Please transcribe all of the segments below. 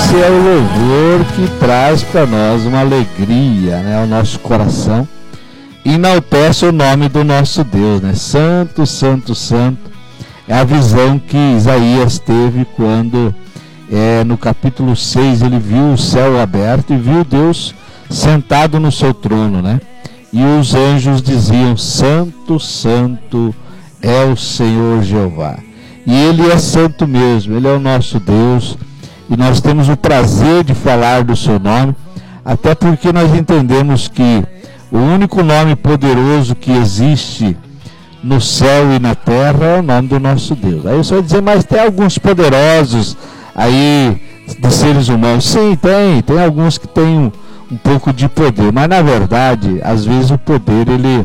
esse é o louvor que traz para nós uma alegria, né, ao nosso coração. Enaltece o nome do nosso Deus, né? Santo, santo, santo. É a visão que Isaías teve quando, no capítulo 6, ele viu o céu aberto e viu Deus sentado no seu trono, né? E os anjos diziam: Santo, santo é o Senhor Jeová. E Ele é santo mesmo, Ele é o nosso Deus. E nós temos o prazer de falar do seu nome, até porque nós entendemos que o único nome poderoso que existe no céu e na terra é o nome do nosso Deus. Aí você vai dizer, mas tem alguns poderosos aí de seres humanos. Sim, tem alguns que têm um pouco de poder, mas na verdade, às vezes o poder ele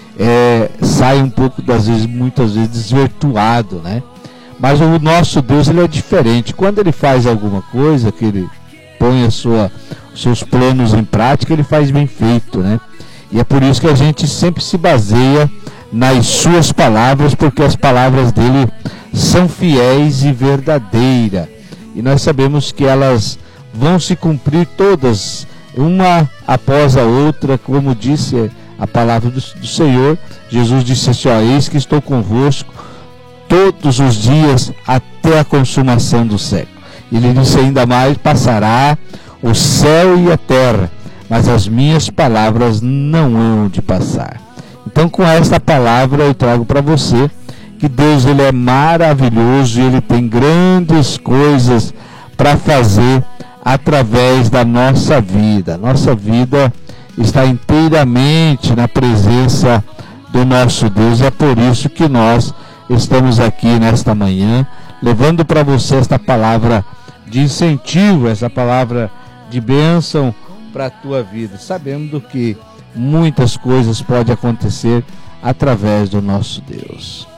sai um pouco, muitas vezes desvirtuado, né? Mas o nosso Deus, ele é diferente. Quando ele faz alguma coisa, que ele põe os seus planos em prática, ele faz bem feito, né? E é por isso que a gente sempre se baseia nas suas palavras, porque as palavras dele são fiéis e verdadeiras. E nós sabemos que elas vão se cumprir todas, uma após a outra, como disse a palavra do Senhor. Jesus disse assim: eis que estou convosco todos os dias até a consumação do século. Ele disse ainda mais: passará o céu e a terra, mas as minhas palavras não hão de passar. Então, com esta palavra eu trago para você que Deus, ele é maravilhoso e ele tem grandes coisas para fazer através da nossa vida. Nossa vida está inteiramente na presença do nosso Deus. É por isso que nós estamos aqui nesta manhã, levando para você esta palavra de incentivo, essa palavra de bênção para a tua vida, sabendo que muitas coisas podem acontecer através do nosso Deus.